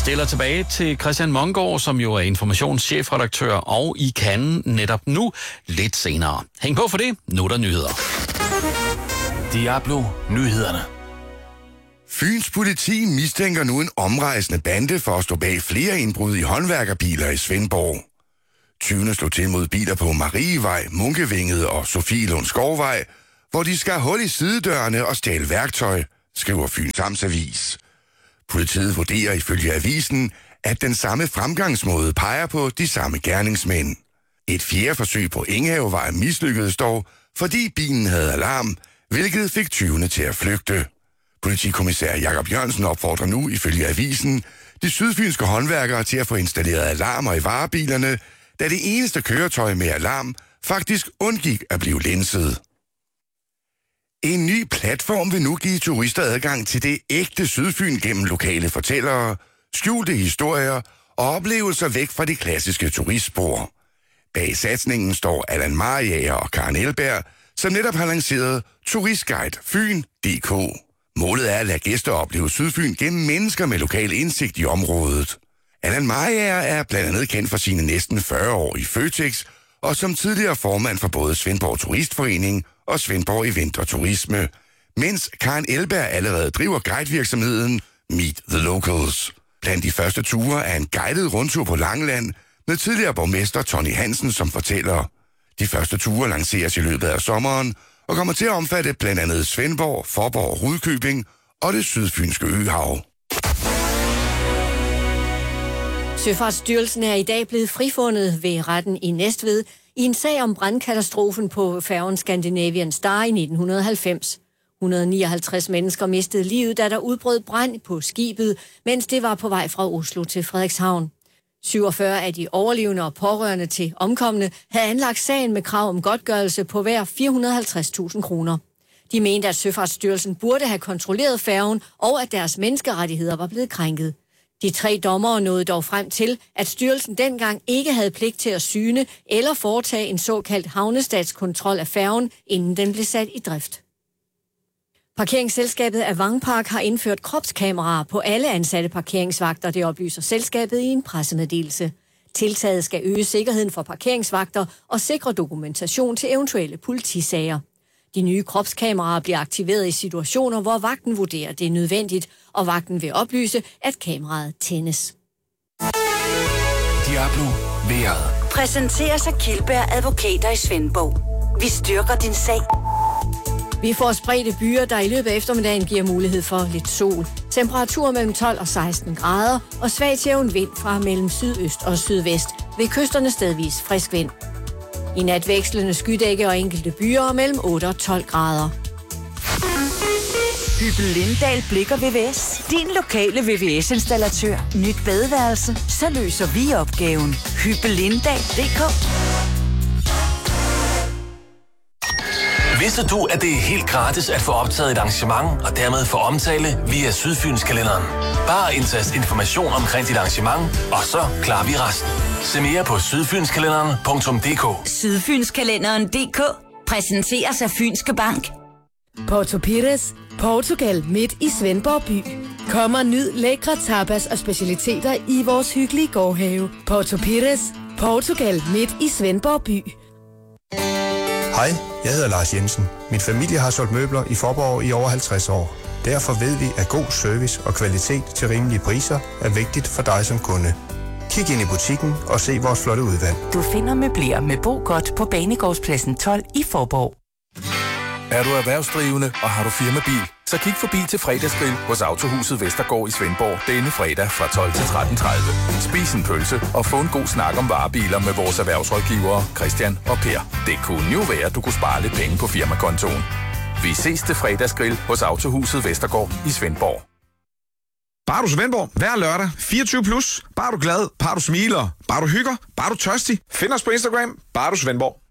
stiller tilbage til Christian Mongård, som jo er informationschefredaktør, og I kan netop nu lidt senere. Hæng på for det. Nu er der nyheder. Diablo Nyhederne. Fyns politi mistænker nu en omrejsende bande for at stå bag flere indbrud i håndværkerbiler i Svendborg. Tyvene slog til mod biler på Marievej, Munkevinget og Sofielund Skovvej, hvor de skar hul i sidedørene og stjal værktøj, skriver Fyns Amtsavis. Politiet vurderer ifølge avisen, at den samme fremgangsmåde peger på de samme gerningsmænd. Et fjerde forsøg på Enghavevej mislykkedes dog, fordi bilen havde alarm, hvilket fik tyvene til at flygte. Politikommissær Jakob Jørgensen opfordrer nu, ifølge avisen, de sydfynske håndværkere til at få installeret alarmer i varebilerne, da det eneste køretøj med alarm faktisk undgik at blive lænset. En ny platform vil nu give turister adgang til det ægte Sydfyn gennem lokale fortællere, skjulte historier og oplevelser væk fra de klassiske turistspor. Bag satsningen står Allan Mariager og Karen Elberg, som netop har lanceret Turistguide Fyn.dk. Målet er at lade gæster opleve Sydfyn gennem mennesker med lokal indsigt i området. Allan Mariager er blandt andet kendt for sine næsten 40 år i Føtex, og som tidligere formand for både Svendborg Turistforening og Svendborg Event og Turisme, mens Karen Elberg allerede driver guidevirksomheden Meet the Locals. Blandt de første ture er en guided rundtur på Langeland med tidligere borgmester Tony Hansen som fortæller. De første ture lanceres i løbet af sommeren og kommer til at omfatte blandt andet Svendborg, Fåborg, Rudkøbing og det sydfynske øhav. Søfartsstyrelsen er i dag blevet frifundet ved retten i Næstved i en sag om brandkatastrofen på færgen Scandinavian Star i 1990. 159 mennesker mistede livet, da der udbrød brand på skibet, mens det var på vej fra Oslo til Frederikshavn. 47 af de overlevende og pårørende til omkomne havde anlagt sagen med krav om godtgørelse på hver 450.000 kroner. De mente, at Søfartsstyrelsen burde have kontrolleret færgen, og at deres menneskerettigheder var blevet krænket. De 3 dommere nåede dog frem til, at styrelsen dengang ikke havde pligt til at syne eller foretage en såkaldt havnestatskontrol af færgen, inden den blev sat i drift. Parkeringsselskabet Avangpark har indført kropskameraer på alle ansatte parkeringsvagter, det oplyser selskabet i en pressemeddelelse. Tiltaget skal øge sikkerheden for parkeringsvagter og sikre dokumentation til eventuelle politisager. De nye kropskameraer bliver aktiveret i situationer, hvor vagten vurderer, det er nødvendigt, og vagten vil oplyse, at kameraet tændes. Diablo Vejret. Præsenteres af Kildberg Advokater i Svendborg. Vi styrker din sag. Vi får spredte byer, der i løbet af eftermiddagen giver mulighed for lidt sol. Temperatur mellem 12 og 16 grader, og svag til jævn vind fra mellem sydøst og sydvest. Ved kysterne stedvis frisk vind. I nat vekslende skydække og enkelte byer mellem 8 og 12 grader. Hyppel Lindahl Blikker VVS. Din lokale VVS-installatør. Nyt badeværelse. Så løser vi opgaven. Hyppellindahl.dk. Vidste du, at det er helt gratis at få optaget et arrangement og dermed få omtale via Sydfynskalenderen? Bare indtast information omkring dit arrangement, og så klarer vi resten. Se mere på sydfynskalenderen.dk. Sydfynskalenderen.dk præsenteres af Fynske Bank. Porto Pires, Portugal midt i Svendborg by. Kom og nyd lækre tapas og specialiteter i vores hyggelige gårdhave. Porto Pires, Portugal midt i Svendborg by. Hej, jeg hedder Lars Jensen. Min familie har solgt møbler i Fåborg i over 50 år. Derfor ved vi, at god service og kvalitet til rimelige priser er vigtigt for dig som kunde. Kig ind i butikken og se vores flotte udvalg. Du finder møbler med Bo Godt på Banegårdspladsen 12 i Fåborg. Er du erhvervsdrivende, og har du firmabil, så kig forbi til fredagsgrill hos Autohuset Vestergaard i Svendborg denne fredag fra 12 til 13.30. Spis en pølse og få en god snak om varebiler med vores erhvervsrådgivere Christian og Per. Det kunne jo være, at du kunne spare lidt penge på firmakontoen. Vi ses til fredagsgrill hos Autohuset Vestergaard i Svendborg. Bare du Svendborg, hver lørdag, 24+. Bare du glad, bare du smiler, bare du hygger, bare du tørstig. Find os på Instagram, bare du Svendborg.